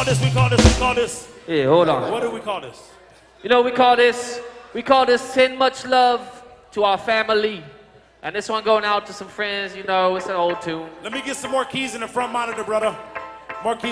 call this? We call this. Yeah, hold on. What do we call this? You know, we call this Send Much Love to Our Family. And this one going out to some friends, you know, it's an old tune. Let me get some more keys in the front monitor, brother. More keys.